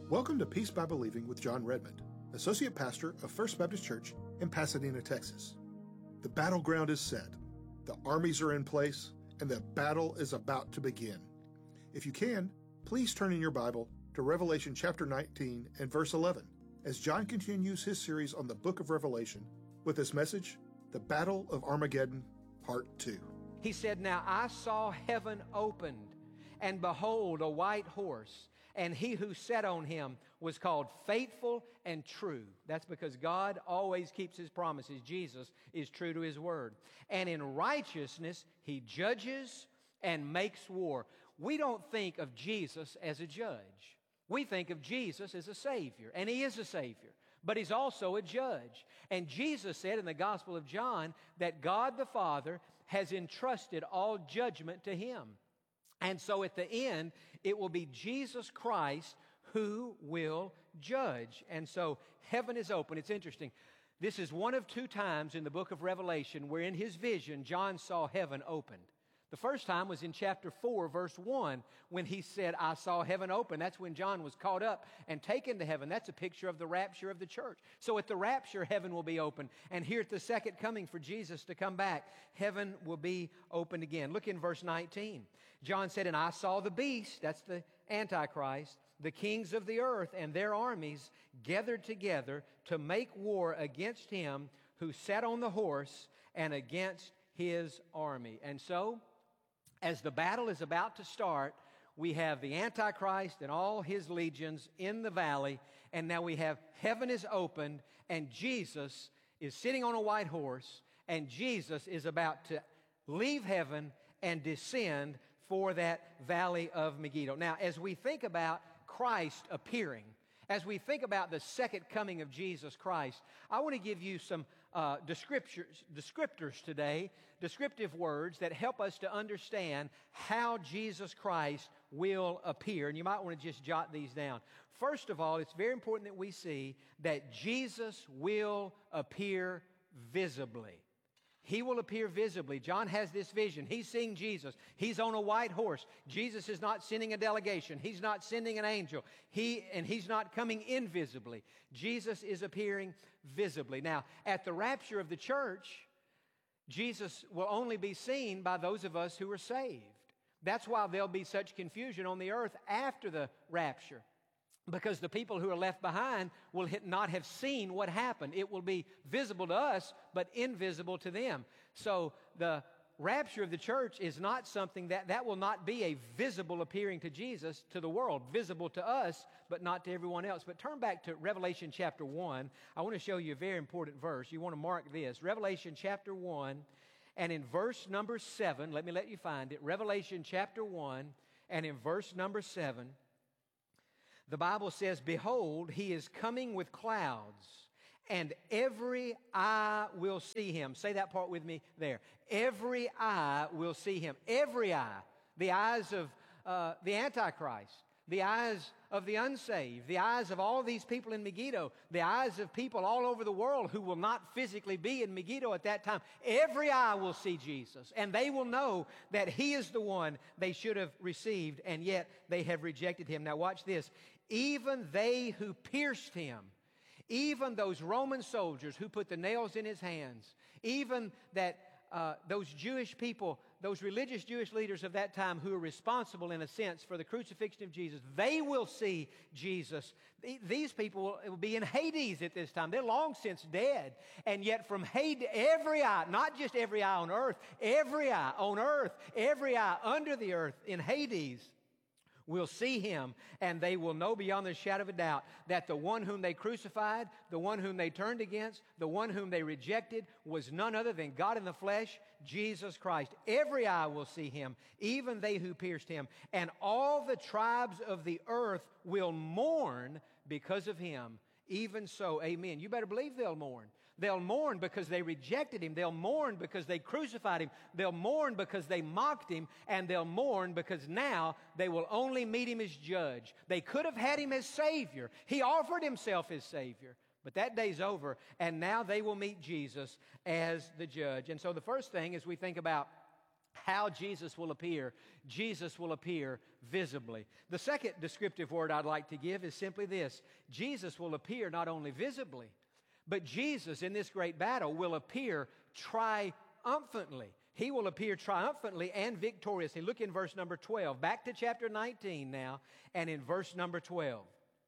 Welcome to Peace by Believing with John Redmond, Associate Pastor of First Baptist Church in Pasadena, Texas. The battleground is set, the armies are in place, and the battle is about to begin. If you can, please turn in your Bible to Revelation chapter 19 and verse 11, as John continues his series on the book of Revelation with this message, The Battle of Armageddon, Part 2. He said, "Now I saw heaven opened, and behold, a white horse, and he who sat on him was called Faithful and True." That's because God always keeps His promises. Jesus is true to His word. "And in righteousness He judges and makes war." We don't think of Jesus as a judge. We think of Jesus as a Savior, and He is a Savior. But He's also a judge. And Jesus said in the Gospel of John that God the Father has entrusted all judgment to Him. And so at the end, it will be Jesus Christ who will judge. And so heaven is open. It's interesting. This is one of two times in the book of Revelation where in his vision, John saw heaven opened. The first time was in chapter 4, verse 1, when he said, "I saw heaven open." That's when John was caught up and taken to heaven. That's a picture of the rapture of the church. So at the rapture, heaven will be open. And here at the second coming for Jesus to come back, heaven will be opened again. Look in verse 19. John said, "And I saw the beast," that's the Antichrist, "the kings of the earth and their armies gathered together to make war against him who sat on the horse and against his army." And so, as the battle is about to start, we have the Antichrist and all his legions in the valley, and now we have heaven is opened, and Jesus is sitting on a white horse, and Jesus is about to leave heaven and descend for that valley of Megiddo. Now, as we think about Christ appearing, as we think about the second coming of Jesus Christ, I want to give you some descriptors today, descriptive words that help us to understand how Jesus Christ will appear. And you might want to just jot these down. First of all, it's very important that we see that Jesus will appear visibly. He will appear visibly. John has this vision. He's seeing Jesus. He's on a white horse. Jesus is not sending a delegation. He's not sending an angel. He's not coming invisibly. Jesus is appearing visibly. Now, at the rapture of the church, Jesus will only be seen by those of us who are saved. That's why there'll be such confusion on the earth after the rapture. Because the people who are left behind will not have seen what happened. It will be visible to us, but invisible to them. So the rapture of the church is not something that will not be a visible appearing to Jesus to the world, visible to us, but not to everyone else. But turn back to Revelation chapter 1. I want to show you a very important verse. You want to mark this. Revelation chapter 1, and in verse number 7, let me let you find it. Revelation chapter 1, and in verse number 7, the Bible says, "Behold, He is coming with clouds, and every eye will see Him." Say that part with me there. Every eye will see Him. Every eye. The eyes of the Antichrist, the eyes of the unsaved, the eyes of all these people in Megiddo, the eyes of people all over the world who will not physically be in Megiddo at that time. Every eye will see Jesus, and they will know that He is the one they should have received, and yet they have rejected Him. Now watch this. "Even they who pierced Him," even those Roman soldiers who put the nails in His hands, even those Jewish people, those religious Jewish leaders of that time who are responsible in a sense for the crucifixion of Jesus, they will see Jesus. These people will be in Hades at this time. They're long since dead. And yet from Hades, every eye, not just every eye on earth, every eye on earth, every eye under the earth in Hades will see Him, and they will know beyond the shadow of a doubt that the one whom they crucified, the one whom they turned against, the one whom they rejected was none other than God in the flesh, Jesus Christ. Every eye will see Him, even they who pierced Him, and all the tribes of the earth will mourn because of Him. Even so, amen. You better believe they'll mourn. They'll mourn because they rejected Him. They'll mourn because they crucified Him. They'll mourn because they mocked Him. And they'll mourn because now they will only meet Him as judge. They could have had Him as Savior. He offered Himself as Savior. But that day's over, and now they will meet Jesus as the judge. And so the first thing as we think about how Jesus will appear. Jesus will appear visibly. The second descriptive word I'd like to give is simply this. Jesus will appear not only visibly, but Jesus in this great battle will appear triumphantly. He will appear triumphantly and victoriously. Look in verse number 12. Back to chapter 19 now, and in verse number 12.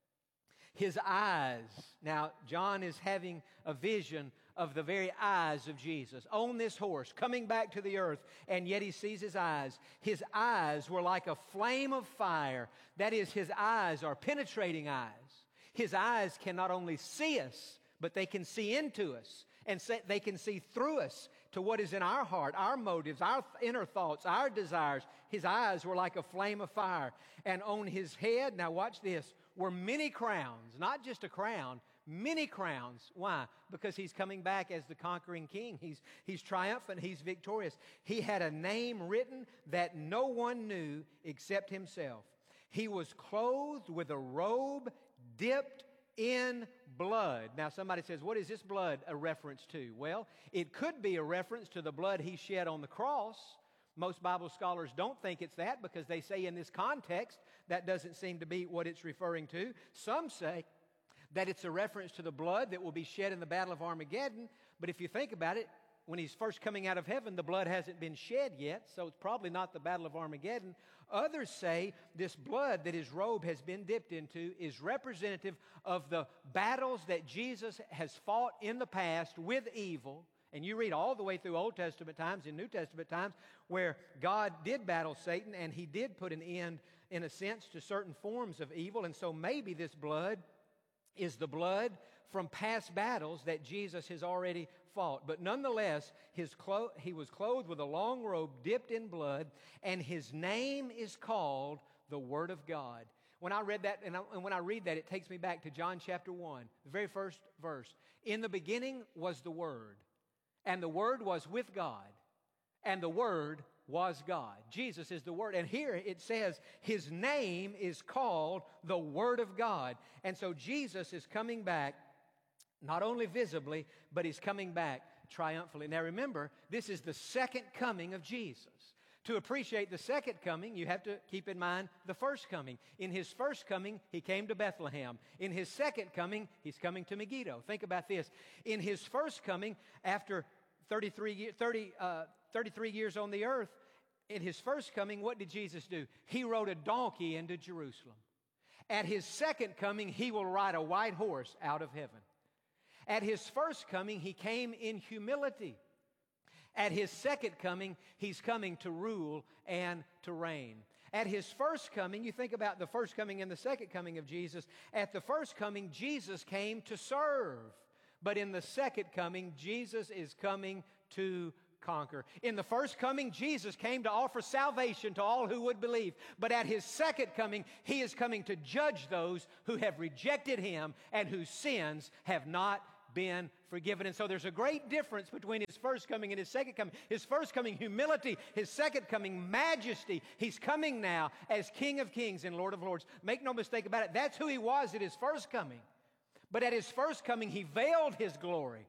His eyes. Now, John is having a vision of the very eyes of Jesus on this horse, coming back to the earth, and yet he sees his eyes. His eyes were like a flame of fire. That is, his eyes are penetrating eyes. His eyes can not only see us, but they can see into us, and they can see through us to what is in our heart, our motives, our inner thoughts, our desires. His eyes were like a flame of fire. And on his head, now watch this, were many crowns, not just a crown, many crowns. Why? Because he's coming back as the conquering king. He's triumphant. He's victorious. He had a name written that no one knew except himself. He was clothed with a robe dipped in blood. Now somebody says, what is this blood a reference to? Well, it could be a reference to the blood he shed on the cross. Most Bible scholars don't think it's that because they say in this context that doesn't seem to be what it's referring to. Some say that it's a reference to the blood that will be shed in the Battle of Armageddon. But if you think about it, when he's first coming out of heaven, the blood hasn't been shed yet, so it's probably not the Battle of Armageddon. Others say this blood that his robe has been dipped into is representative of the battles that Jesus has fought in the past with evil. And you read all the way through Old Testament times and New Testament times where God did battle Satan and he did put an end, in a sense, to certain forms of evil. And so maybe this blood is the blood from past battles that Jesus has already fought. But nonetheless, he was clothed with a long robe dipped in blood, and his name is called the Word of God. When I read that, and when I read that, it takes me back to John chapter 1, the very first verse. In the beginning was the Word, and the Word was with God, and the Word was God. Jesus is the Word. And here it says his name is called the Word of God. And so Jesus is coming back, not only visibly, but he's coming back triumphantly. Now remember, this is the second coming of Jesus. To appreciate the second coming, you have to keep in mind the first coming. In his first coming, he came to Bethlehem. In his second coming, he's coming to Megiddo. Think about this. In his first coming, after 33 years on the earth, in his first coming, what did Jesus do? He rode a donkey into Jerusalem. At his second coming, he will ride a white horse out of heaven. At his first coming, he came in humility. At his second coming, he's coming to rule and to reign. At his first coming, you think about the first coming and the second coming of Jesus. At the first coming, Jesus came to serve. But in the second coming, Jesus is coming to conquer. In the first coming, Jesus came to offer salvation to all who would believe. But at his second coming, he is coming to judge those who have rejected him and whose sins have not been forgiven. And so there's a great difference between his first coming and his second coming. His first coming, humility. His second coming, majesty. He's coming now as King of Kings and Lord of Lords. Make no mistake about it. That's who he was at his first coming. But at his first coming, he veiled his glory.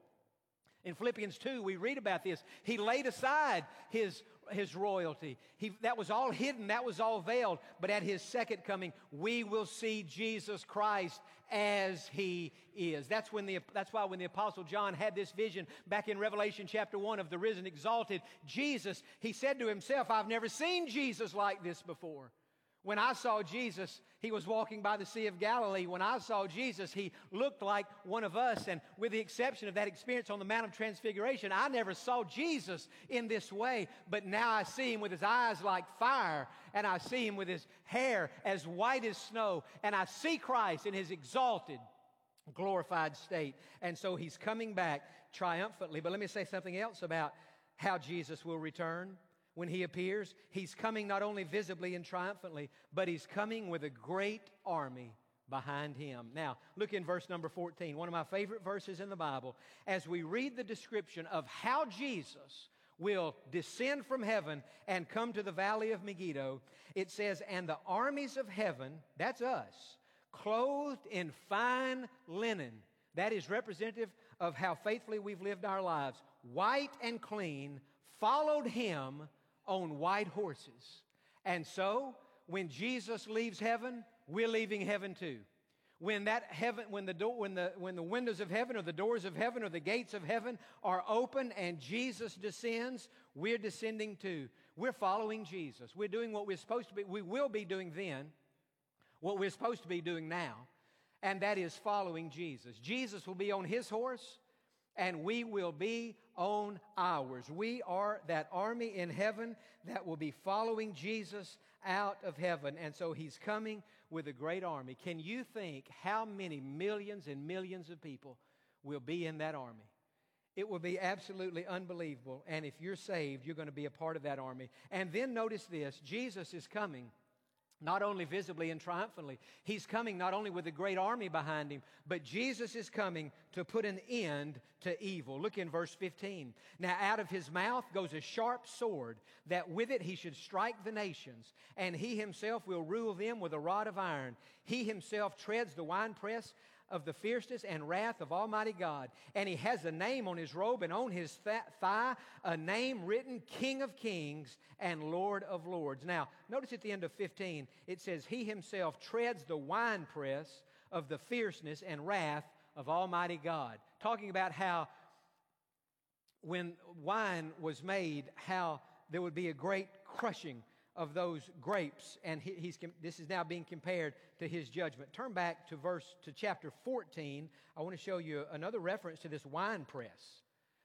In Philippians 2, we read about this. He laid aside his royalty. That was all hidden. That was all veiled. But at his second coming, we will see Jesus Christ as he is. That's why when the Apostle John had this vision back in Revelation chapter 1 of the risen, exalted Jesus, he said to himself, I've never seen Jesus like this before. When I saw Jesus, he was walking by the Sea of Galilee. When I saw Jesus, he looked like one of us. And with the exception of that experience on the Mount of Transfiguration, I never saw Jesus in this way. But now I see him with his eyes like fire, and I see him with his hair as white as snow. And I see Christ in his exalted, glorified state. And so he's coming back triumphantly. But let me say something else about how Jesus will return. When he appears, he's coming not only visibly and triumphantly, but he's coming with a great army behind him. Now, look in verse number 14, one of my favorite verses in the Bible. As we read the description of how Jesus will descend from heaven and come to the valley of Megiddo, it says, and the armies of heaven, that's us, clothed in fine linen. That is representative of how faithfully we've lived our lives. White and clean, followed him on white horses. And so, when Jesus leaves heaven, we're leaving heaven too. When the windows of heaven or the doors of heaven or the gates of heaven are open and Jesus descends, we're descending too. We're following Jesus. We're doing what we're supposed to be. We will be doing then what we're supposed to be doing now, and that is following Jesus. Jesus will be on his horse, and we will be on ours. We are that army in heaven that will be following Jesus out of heaven. And so he's coming with a great army. Can you think how many millions and millions of people will be in that army? It will be absolutely unbelievable. And if you're saved, you're going to be a part of that army. And then notice this, Jesus is coming not only visibly and triumphantly. He's coming not only with a great army behind him, but Jesus is coming to put an end to evil. Look in verse 15. Now out of his mouth goes a sharp sword, that with it he should strike the nations, and he himself will rule them with a rod of iron. He himself treads the winepress of the fierceness and wrath of Almighty God. And he has a name on his robe, and on his thigh a name written, King of Kings and Lord of Lords. Now, notice at the end of 15, it says, he himself treads the winepress of the fierceness and wrath of Almighty God. Talking about how when wine was made, how there would be a great crushing of those grapes, and this is now being compared to his judgment. Turn back to chapter 14. I want to show you another reference to this wine press.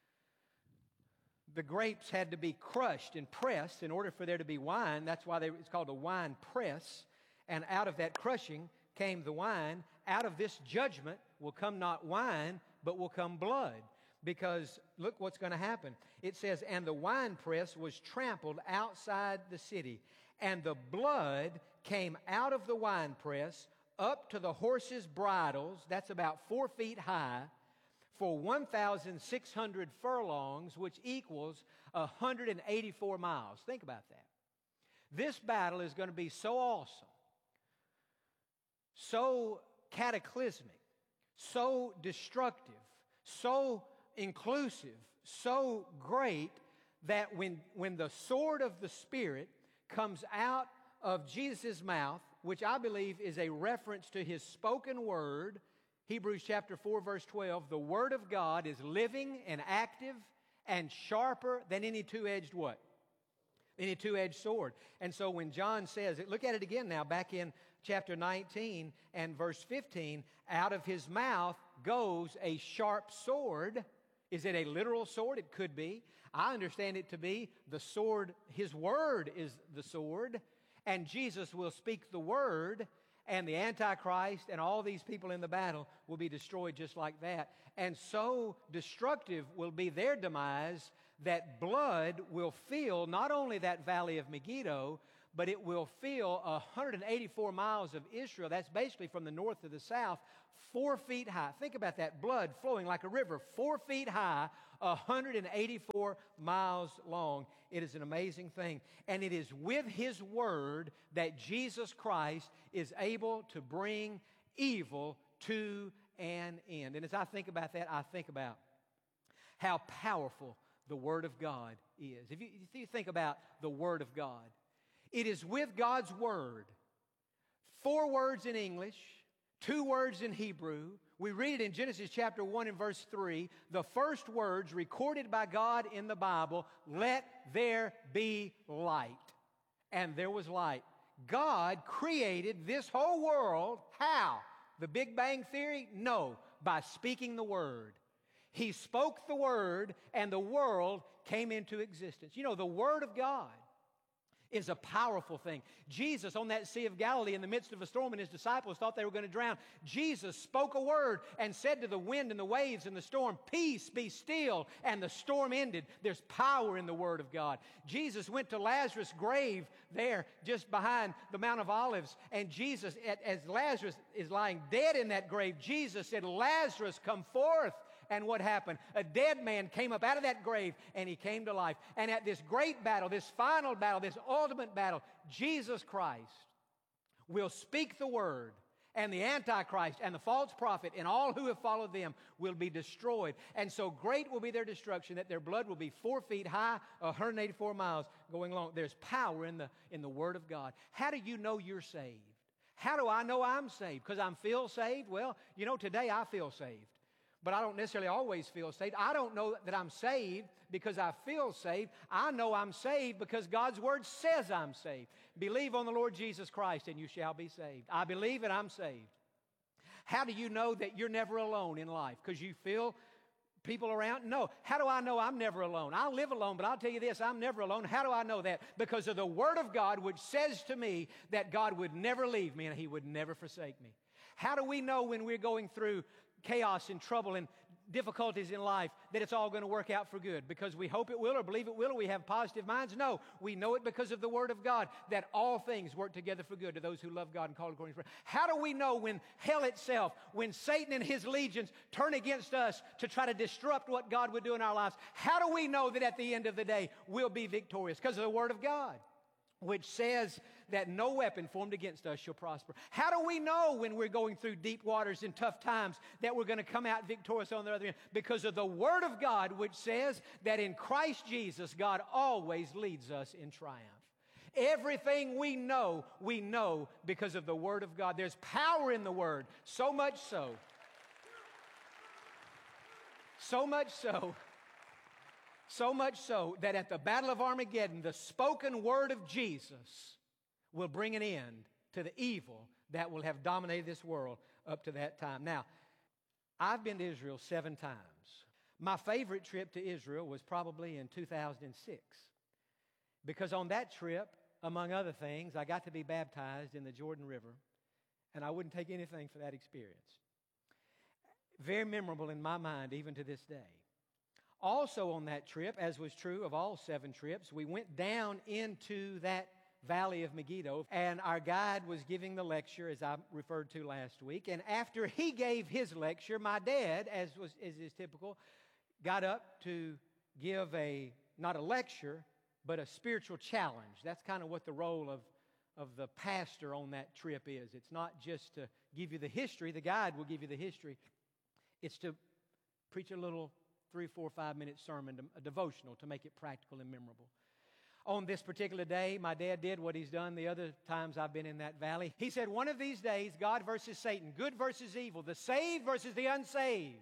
The grapes had to be crushed and pressed in order for there to be wine. That's why it's called a wine press. And out of that crushing came the wine. Out of this judgment will come not wine, but will come blood. Because look what's going to happen. It says, and the winepress was trampled outside the city, and the blood came out of the winepress up to the horses' bridles, that's about 4 feet high, for 1,600 furlongs, which equals 184 miles. Think about that. This battle is going to be so awesome, so cataclysmic, so destructive, so inclusive, so great, that when the sword of the Spirit comes out of Jesus' mouth, which I believe is a reference to his spoken word, Hebrews chapter 4, verse 12, the word of God is living and active and sharper than any two-edged what? Any two-edged sword. And so when John says it, look at it again now, back in chapter 19 and verse 15, out of his mouth goes a sharp sword. Is it a literal sword? It could be. I understand it to be the sword. His word is the sword, and Jesus will speak the word, and the Antichrist and all these people in the battle will be destroyed just like that. And so destructive will be their demise that blood will fill not only that valley of Megiddo, but it will fill 184 miles of Israel. That's basically from the north to the south, 4 feet high. Think about that, blood flowing like a river, 4 feet high, 184 miles long. It is an amazing thing. And it is with his word that Jesus Christ is able to bring evil to an end. And as I think about that, I think about how powerful the word of God is. If you think about the word of God, it is with God's word. 4 words in English, 2 words in Hebrew. We read it in Genesis chapter 1 and verse 3. The first words recorded by God in the Bible, let there be light. And there was light. God created this whole world. How? The Big Bang Theory? No, by speaking the word. He spoke the word and the world came into existence. You know, the word of God is a powerful thing. Jesus on that Sea of Galilee in the midst of a storm, and his disciples thought they were going to drown. Jesus spoke a word and said to the wind and the waves and the storm, peace, be still, and the storm ended. There's power in the word of God. Jesus went to Lazarus' grave there just behind the Mount of Olives, and Jesus, as Lazarus is lying dead in that grave, Jesus said, Lazarus, come forth. And what happened? A dead man came up out of that grave and he came to life. And at this great battle, this final battle, this ultimate battle, Jesus Christ will speak the word and the Antichrist and the false prophet and all who have followed them will be destroyed. And so great will be their destruction that their blood will be 4 feet high, 184 miles going along. There's power in the Word of God. How do you know you're saved? How do I know I'm saved? Because I feel saved? Well, today I feel saved. But I don't necessarily always feel saved. I don't know that I'm saved because I feel saved. I know I'm saved because God's Word says I'm saved. Believe on the Lord Jesus Christ and you shall be saved. I believe and I'm saved. How do you know that you're never alone in life? Because you feel people around? No. How do I know I'm never alone? I live alone, but I'll tell you this, I'm never alone. How do I know that? Because of the Word of God, which says to me that God would never leave me and He would never forsake me. How do we know when we're going through chaos and trouble and difficulties in life that it's all going to work out for good? Because we hope it will or believe it will or we have positive minds? No. We know it because of the Word of God that all things work together for good to those who love God and call according to His purpose. How do we know when hell itself, when Satan and his legions turn against us to try to disrupt what God would do in our lives? How do we know that at the end of the day we'll be victorious? Because of the Word of God, which says that no weapon formed against us shall prosper. How do we know when we're going through deep waters and tough times that we're going to come out victorious on the other end? Because of the Word of God, which says that in Christ Jesus, God always leads us in triumph. Everything we know because of the Word of God. There's power in the Word, so much so that at the Battle of Armageddon, the spoken word of Jesus will bring an end to the evil that will have dominated this world up to that time. Now, I've been to Israel 7 times. My favorite trip to Israel was probably in 2006. Because on that trip, among other things, I got to be baptized in the Jordan River, and I wouldn't take anything for that experience. Very memorable in my mind, even to this day. Also on that trip, as was true of all 7 trips, we went down into that Valley of Megiddo, and our guide was giving the lecture, as I referred to last week. And after he gave his lecture, my dad, as is typical, got up to give not a lecture, but a spiritual challenge. That's kind of what the role of the pastor on that trip is. It's not just to give you the history. The guide will give you the history. It's to preach a little 3, 4, 5-minute sermon, a devotional to make it practical and memorable. On this particular day, my dad did what he's done the other times I've been in that valley. He said, one of these days, God versus Satan, good versus evil, the saved versus the unsaved.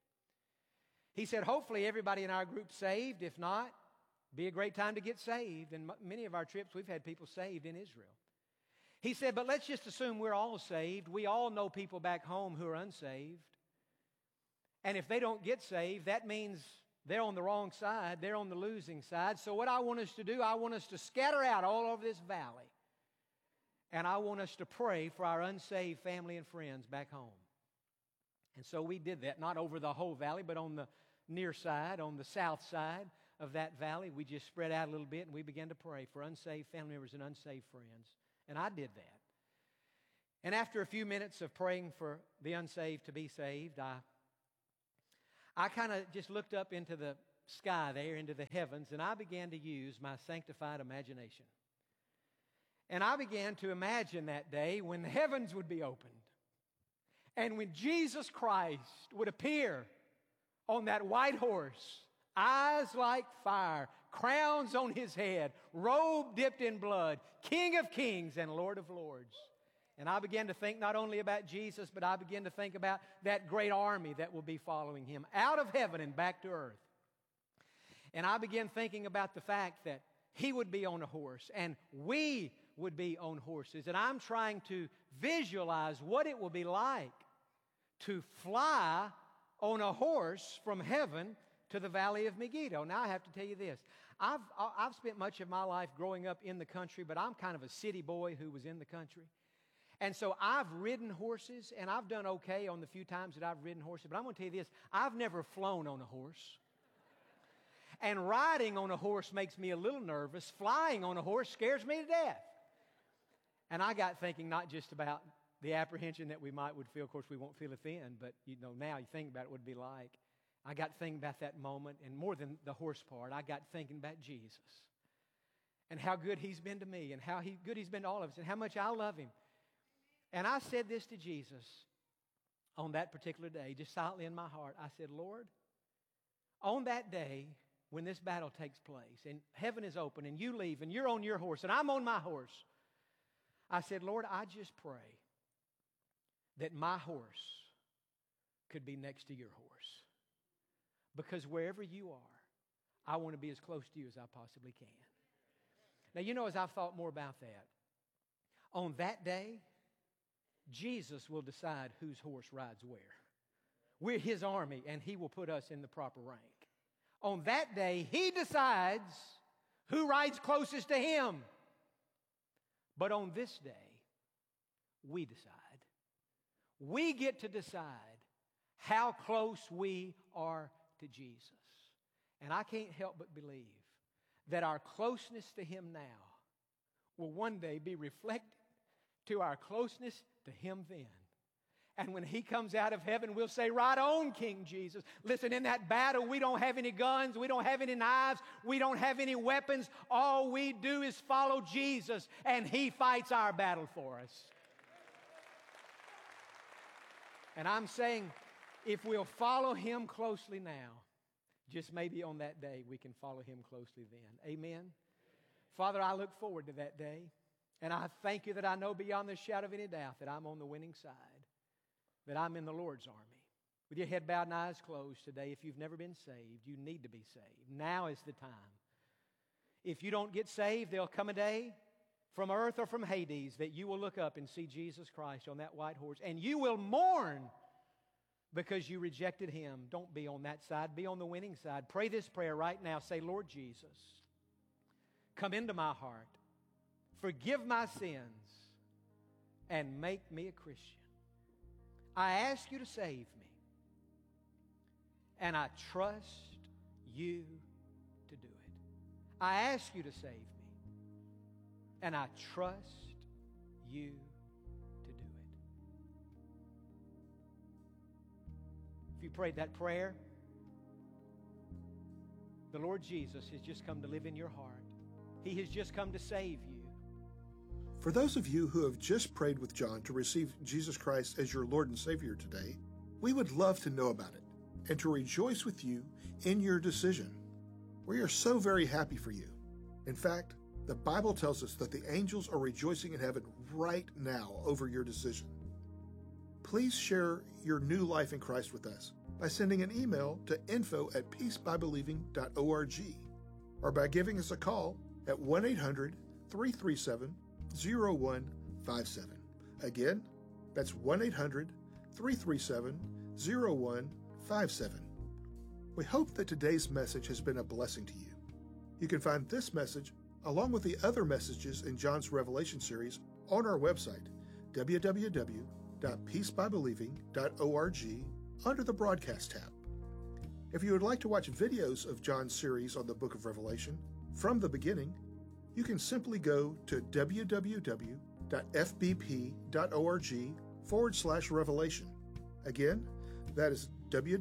He said, hopefully everybody in our group's saved. If not, be a great time to get saved. And many of our trips, we've had people saved in Israel. He said, but let's just assume we're all saved. We all know people back home who are unsaved. And if they don't get saved, that means they're on the wrong side. They're on the losing side. So what I want us to do, I want us to scatter out all over this valley. And I want us to pray for our unsaved family and friends back home. And so we did that, not over the whole valley, but on the near side, on the south side of that valley. We just spread out a little bit and we began to pray for unsaved family members and unsaved friends. And I did that. And after a few minutes of praying for the unsaved to be saved, I kind of just looked up into the sky there, into the heavens, and I began to use my sanctified imagination. And I began to imagine that day when the heavens would be opened and when Jesus Christ would appear on that white horse, eyes like fire, crowns on his head, robe dipped in blood, King of kings and Lord of lords. And I began to think not only about Jesus, but I began to think about that great army that will be following him out of heaven and back to earth. And I began thinking about the fact that he would be on a horse and we would be on horses. And I'm trying to visualize what it will be like to fly on a horse from heaven to the Valley of Megiddo. Now I have to tell you this. I've spent much of my life growing up in the country, but I'm kind of a city boy who was in the country. And so I've ridden horses, and I've done okay on the few times that I've ridden horses. But I'm going to tell you this, I've never flown on a horse. And riding on a horse makes me a little nervous. Flying on a horse scares me to death. And I got thinking not just about the apprehension that we would feel. Of course, we won't feel it then, but now you think about what it would be like. I got thinking about that moment, and more than the horse part, I got thinking about Jesus. And how good he's been to me, and how good he's been to all of us, and how much I love him. And I said this to Jesus on that particular day, just silently in my heart. I said, Lord, on that day when this battle takes place and heaven is open and you leave and you're on your horse and I'm on my horse, I said, Lord, I just pray that my horse could be next to your horse. Because wherever you are, I want to be as close to you as I possibly can. Now, you know, as I've thought more about that, on that day, Jesus will decide whose horse rides where. We're His army, and He will put us in the proper rank. On that day, He decides who rides closest to Him. But on this day, we decide. We get to decide how close we are to Jesus. And I can't help but believe that our closeness to Him now will one day be reflected to our closeness to Him then. And when He comes out of heaven, we'll say, right on, King Jesus. Listen, in that battle, we don't have any guns. We don't have any knives. We don't have any weapons. All we do is follow Jesus, and He fights our battle for us. And I'm saying, if we'll follow Him closely now, just maybe on that day we can follow Him closely then. Amen? Father, I look forward to that day. And I thank You that I know beyond the shadow of any doubt that I'm on the winning side, that I'm in the Lord's army. With your head bowed and eyes closed today, if you've never been saved, you need to be saved. Now is the time. If you don't get saved, there'll come a day from earth or from Hades that you will look up and see Jesus Christ on that white horse, and you will mourn because you rejected Him. Don't be on that side. Be on the winning side. Pray this prayer right now. Say, Lord Jesus, come into my heart. Forgive my sins and make me a Christian. I ask You to save me, and I trust You to do it. I ask You to save me, and I trust You to do it. If you prayed that prayer, the Lord Jesus has just come to live in your heart. He has just come to save you. For those of you who have just prayed with John to receive Jesus Christ as your Lord and Savior today, we would love to know about it and to rejoice with you in your decision. We are so very happy for you. In fact, the Bible tells us that the angels are rejoicing in heaven right now over your decision. Please share your new life in Christ with us by sending an email to info@peacebybelieving.org or by giving us a call at 1-800-337-0157. Again, that's 1-800-337-0157. We hope that today's message has been a blessing to you. You can find this message, along with the other messages in John's Revelation series, on our website, www.peacebybelieving.org, under the Broadcast tab. If you would like to watch videos of John's series on the book of Revelation from the beginning, you can simply go to www.fbp.org/revelation. Again, that is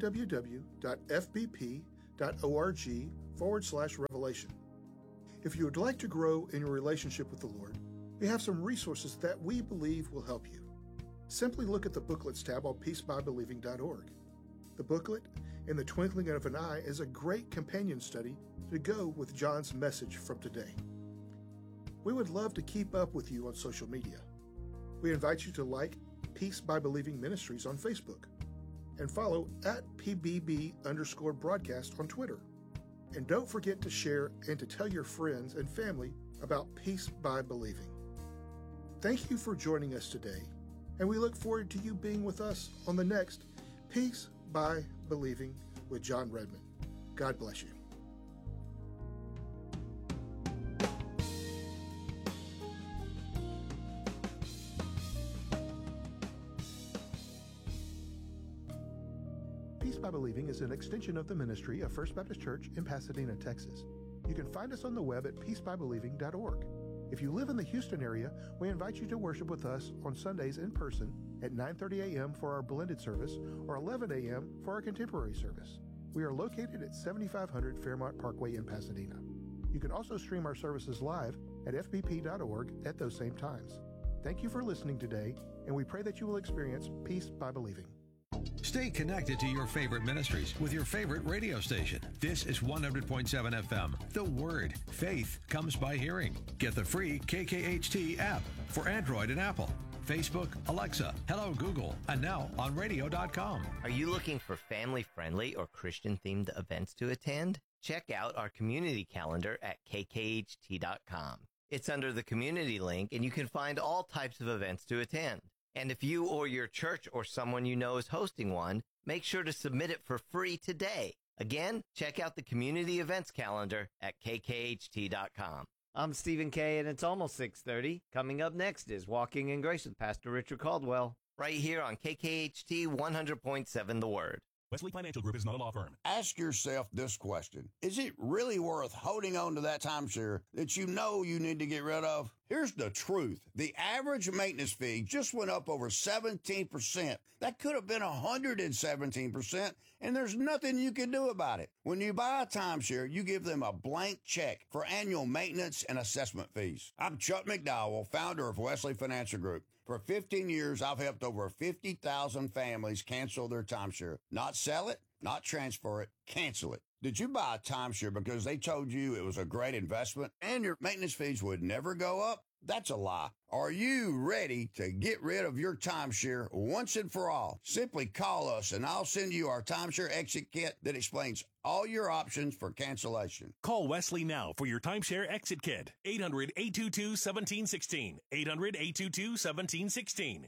www.fbp.org/revelation. If you would like to grow in your relationship with the Lord, we have some resources that we believe will help you. Simply look at the Booklets tab on peacebybelieving.org. The booklet, In the Twinkling of an Eye, is a great companion study to go with John's message from today. We would love to keep up with you on social media. We invite you to like Peace by Believing Ministries on Facebook and follow @PBB_broadcast on Twitter. And don't forget to share and to tell your friends and family about Peace by Believing. Thank you for joining us today, and we look forward to you being with us on the next Peace by Believing with John Redmond. God bless you. Peace by Believing is an extension of the ministry of First Baptist Church in Pasadena, Texas. You can find us on the web at peacebybelieving.org. If you live in the Houston area, we invite you to worship with us on Sundays in person at 9:30 a.m. for our blended service or 11 a.m. for our contemporary service. We are located at 7500 Fairmont Parkway in Pasadena. You can also stream our services live at fbp.org at those same times. Thank you for listening today, and we pray that you will experience peace by believing. Stay connected to your favorite ministries with your favorite radio station. This is 100.7 FM. The Word. Faith comes by hearing. Get the free KKHT app for Android and Apple. Facebook, Alexa, Hello Google, and now on radio.com. Are you looking for family-friendly or Christian-themed events to attend? Check out our community calendar at kkht.com. It's under the community link, and you can find all types of events to attend. And if you or your church or someone you know is hosting one, make sure to submit it for free today. Again, check out the community events calendar at kkht.com. I'm Stephen Kay, and it's almost 6:30. Coming up next is Walking in Grace with Pastor Richard Caldwell. Right here on KKHT 100.7 The Word. Wesley Financial Group is not a law firm. Ask yourself this question. Is it really worth holding on to that timeshare that you know you need to get rid of? Here's the truth. The average maintenance fee just went up over 17%. That could have been 117%, and there's nothing you can do about it. When you buy a timeshare, you give them a blank check for annual maintenance and assessment fees. I'm Chuck McDowell, founder of Wesley Financial Group. For 15 years, I've helped over 50,000 families cancel their timeshare. Not sell it, not transfer it, cancel it. Did you buy a timeshare because they told you it was a great investment and your maintenance fees would never go up? That's a lie. Are you ready to get rid of your timeshare once and for all? Simply call us and I'll send you our timeshare exit kit that explains all your options for cancellation. Call Wesley now for your timeshare exit kit. 800-822-1716. 800-822-1716.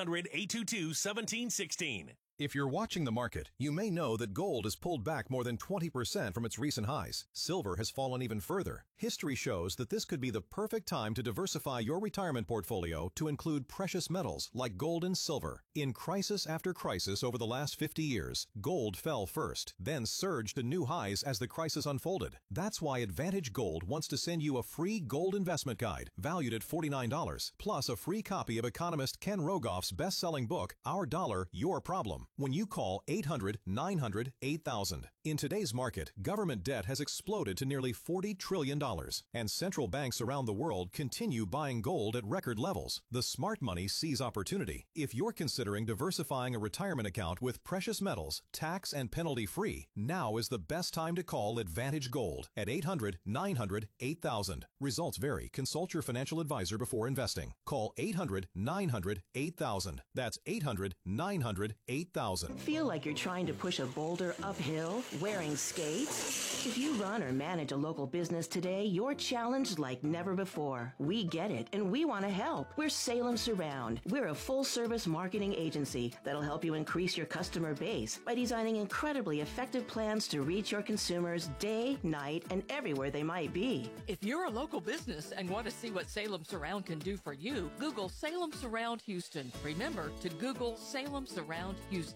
800-822-1716. If you're watching the market, you may know that gold has pulled back more than 20% from its recent highs. Silver has fallen even further. History shows that this could be the perfect time to diversify your retirement portfolio to include precious metals like gold and silver. In crisis after crisis over the last 50 years, gold fell first, then surged to new highs as the crisis unfolded. That's why Advantage Gold wants to send you a free gold investment guide valued at $49, plus a free copy of economist Ken Rogoff's best-selling book, Our Dollar, Your Problem, when you call 800-900-8000. In today's market, government debt has exploded to nearly $40 trillion, and central banks around the world continue buying gold at record levels. The smart money sees opportunity. If you're considering diversifying a retirement account with precious metals, tax and penalty-free, now is the best time to call Advantage Gold at 800-900-8000. Results vary. Consult your financial advisor before investing. Call 800-900-8000. That's 800-900-8000. Feel like you're trying to push a boulder uphill wearing skates? If you run or manage a local business today, you're challenged like never before. We get it, and we want to help. We're Salem Surround. We're a full-service marketing agency that'll help you increase your customer base by designing incredibly effective plans to reach your consumers day, night, and everywhere they might be. If you're a local business and want to see what Salem Surround can do for you, Google Salem Surround Houston. Remember to Google Salem Surround Houston.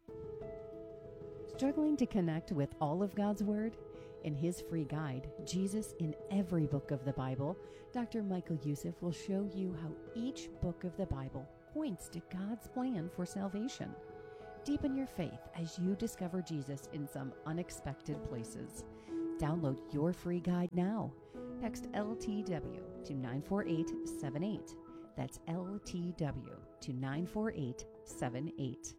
Struggling to connect with all of God's Word? In his free guide, Jesus in Every Book of the Bible, Dr. Michael Youssef will show you how each book of the Bible points to God's plan for salvation. Deepen your faith as you discover Jesus in some unexpected places. Download your free guide now. Text LTW to 94878. That's LTW to 94878.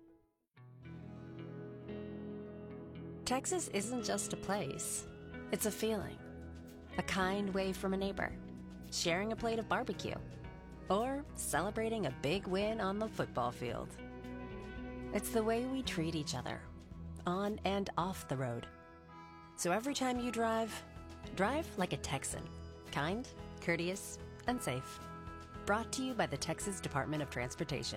Texas isn't just a place. It's a feeling. A kind wave from a neighbor. Sharing a plate of barbecue. Or celebrating a big win on the football field. It's the way we treat each other, on and off the road. So every time you drive like a Texan. Kind, courteous, and safe. Brought to you by the Texas Department of Transportation.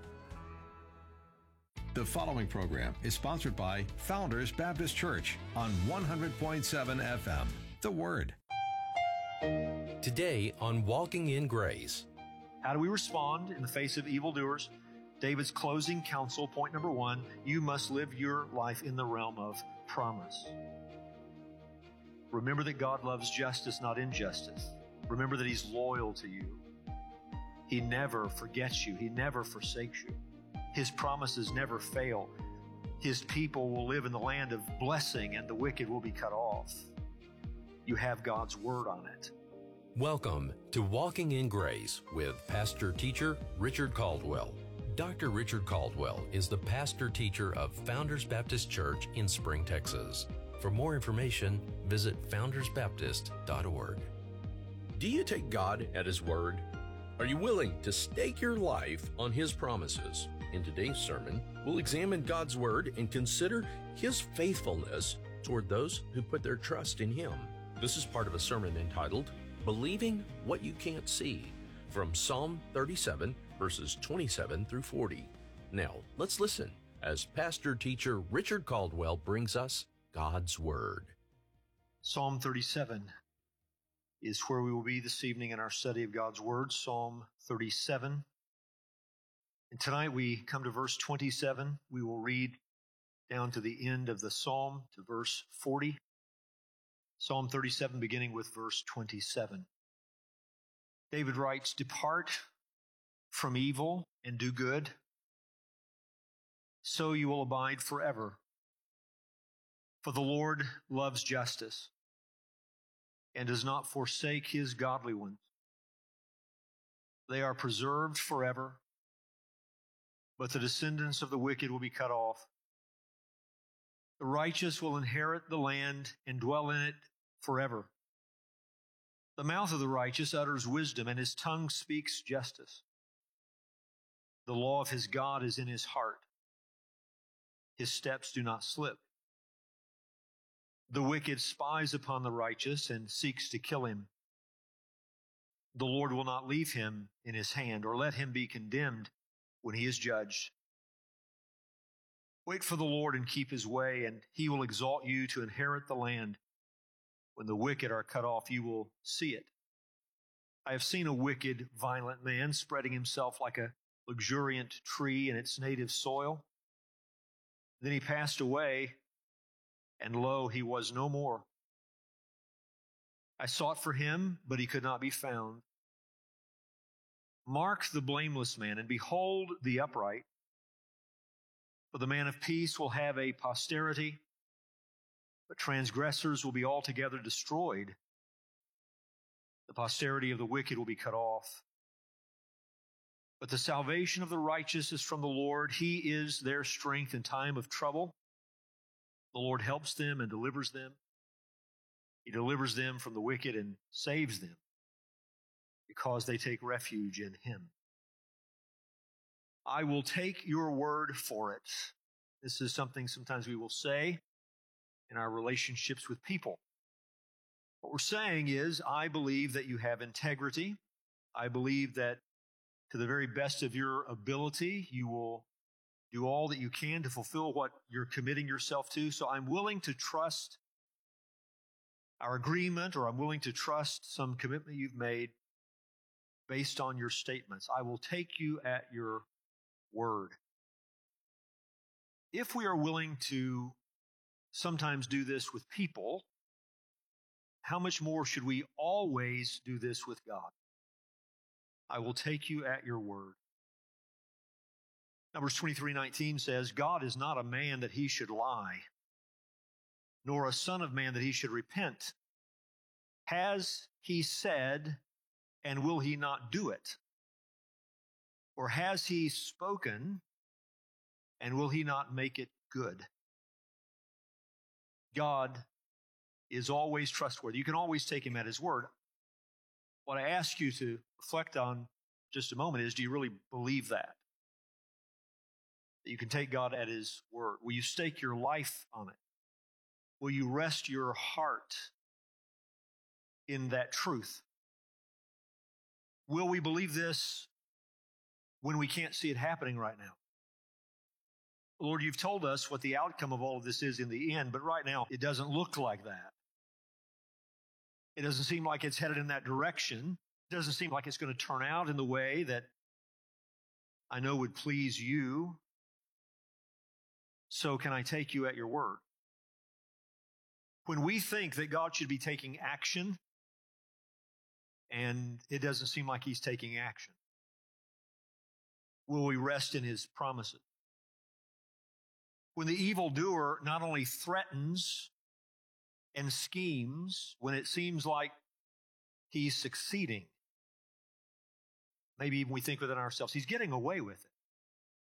The following program is sponsored by Founders Baptist Church on 100.7 FM. The Word. Today on Walking in Grace. How do we respond in the face of evildoers? David's closing counsel, point number 1, you must live your life in the realm of promise. Remember that God loves justice, not injustice. Remember that He's loyal to you. He never forgets you. He never forsakes you. His promises never fail. His people will live in the land of blessing, and the wicked will be cut off. You have God's word on it. Welcome to Walking in Grace with Pastor Teacher Richard Caldwell. Dr. Richard Caldwell is the pastor-teacher of Founders Baptist Church in Spring, Texas. For more information, visit foundersbaptist.org. Do you take God at His word? Are you willing to stake your life on His promises? In today's sermon, we'll examine God's word and consider His faithfulness toward those who put their trust in Him. This is part of a sermon entitled, Believing What You Can't See, from Psalm 37, verses 27 through 40. Now, let's listen as pastor-teacher Richard Caldwell brings us God's Word. Psalm 37 is where we will be this evening in our study of God's Word, Psalm 37. And tonight we come to verse 27. We will read down to the end of the psalm, to verse 40. Psalm 37, beginning with verse 27. David writes, "Depart from evil and do good, so you will abide forever. For the Lord loves justice and does not forsake His godly ones. They are preserved forever, but the descendants of the wicked will be cut off. The righteous will inherit the land and dwell in it forever. The mouth of the righteous utters wisdom, and his tongue speaks justice. The law of his God is in his heart. His steps do not slip. The wicked spies upon the righteous and seeks to kill him. The Lord will not leave him in his hand, or let him be condemned when he is judged. Wait for the Lord and keep His way, and He will exalt you to inherit the land. When the wicked are cut off, you will see it. I have seen a wicked, violent man spreading himself like a luxuriant tree in its native soil. Then he passed away, and lo, he was no more. I sought for him, but he could not be found. Mark the blameless man, and behold the upright. For the man of peace will have a posterity, but transgressors will be altogether destroyed. The posterity of the wicked will be cut off. But the salvation of the righteous is from the Lord. He is their strength in time of trouble. The Lord helps them and delivers them. He delivers them from the wicked and saves them because they take refuge in Him. I will take your word for it. This is something sometimes we will say in our relationships with people. What we're saying is, I believe that you have integrity. I believe that to the very best of your ability, you will do all that you can to fulfill what you're committing yourself to. So I'm willing to trust our agreement, or I'm willing to trust some commitment you've made based on your statements. I will take you at your word. If we are willing to sometimes do this with people, how much more should we always do this with God? I will take you at your word. Numbers 23:19 says, God is not a man that He should lie, nor a son of man that He should repent. Has He said, and will He not do it? Or has He spoken, and will He not make it good? God is always trustworthy. You can always take Him at His word. What I ask you to reflect on just a moment is, do you really believe that? That you can take God at His word? Will you stake your life on it? Will you rest your heart in that truth? Will we believe this when we can't see it happening right now? Lord, you've told us what the outcome of all of this is in the end, but right now it doesn't look like that. It doesn't seem like it's headed in that direction. It doesn't seem like it's going to turn out in the way that I know would please you. So can I take you at your word? When we think that God should be taking action, and it doesn't seem like He's taking action, will we rest in His promises? When the evildoer not only threatens and schemes when it seems like he's succeeding, maybe even we think within ourselves, he's getting away with it.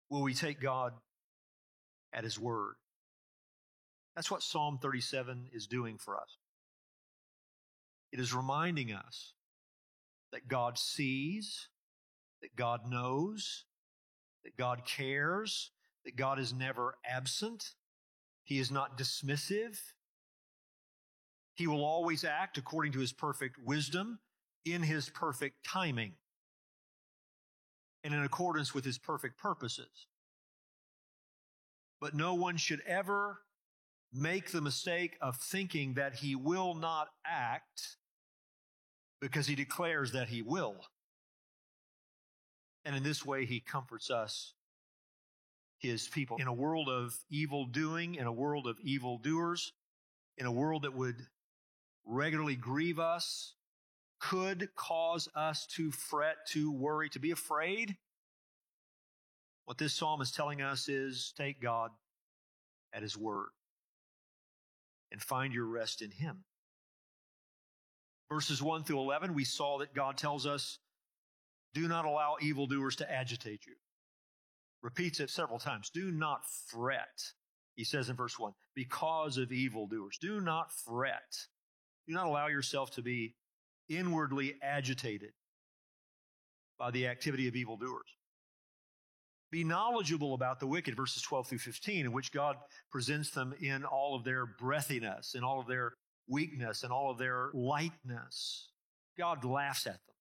Will we take God at His word? That's what Psalm 37 is doing for us. It is reminding us that God sees, that God knows, that God cares, that God is never absent. He is not dismissive. He will always act according to His perfect wisdom, in His perfect timing, and in accordance with His perfect purposes. But no one should ever make the mistake of thinking that He will not act because He declares that He will. And in this way, He comforts us, His people. In a world of evil doing, in a world of evil doers, in a world that would regularly grieve us, could cause us to fret, to worry, to be afraid, what this psalm is telling us is take God at His word and find your rest in Him. Verses 1 through 11, we saw that God tells us, do not allow evildoers to agitate you. Repeats it several times. Do not fret, He says in verse 1, because of evildoers. Do not fret. Do not allow yourself to be inwardly agitated by the activity of evildoers. Be knowledgeable about the wicked, verses 12 through 15, in which God presents them in all of their breathiness, in all of their weakness, and all of their lightness. God laughs at them.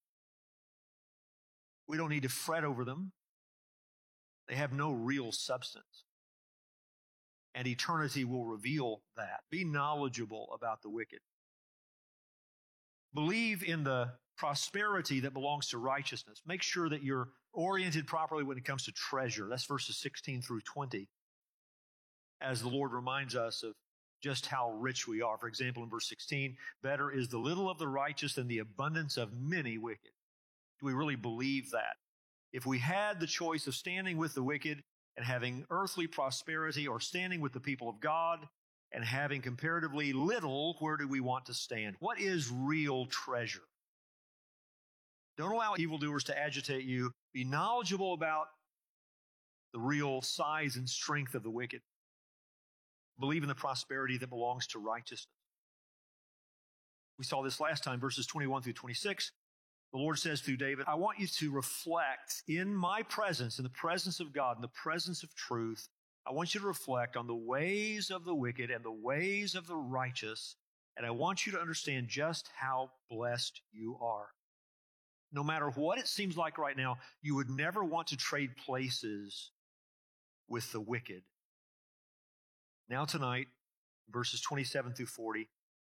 We don't need to fret over them. They have no real substance. And eternity will reveal that. Be knowledgeable about the wicked. Believe in the prosperity that belongs to righteousness. Make sure that you're oriented properly when it comes to treasure. That's verses 16 through 20. As the Lord reminds us of just how rich we are. For example, in verse 16, better is the little of the righteous than the abundance of many wicked. Do we really believe that? If we had the choice of standing with the wicked and having earthly prosperity, or standing with the people of God and having comparatively little, where do we want to stand? What is real treasure? Don't allow evildoers to agitate you. Be knowledgeable about the real size and strength of the wicked. Believe in the prosperity that belongs to righteousness. We saw this last time, verses 21 through 26. The Lord says through David, I want you to reflect in my presence, in the presence of God, in the presence of truth. I want you to reflect on the ways of the wicked and the ways of the righteous, and I want you to understand just how blessed you are. No matter what it seems like right now, you would never want to trade places with the wicked. Now tonight, verses 27 through 40,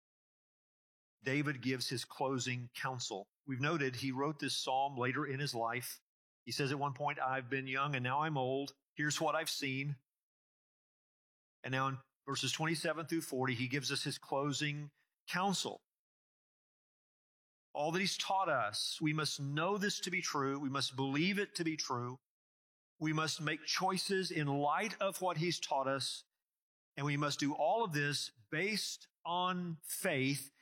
David gives his closing counsel. We've noted he wrote this psalm later in his life. He says at one point, I've been young and now I'm old. Here's what I've seen. And now in verses 27 through 40, he gives us his closing counsel. All that he's taught us, we must know this to be true. We must believe it to be true. We must make choices in light of what he's taught us. And we must do all of this based on faith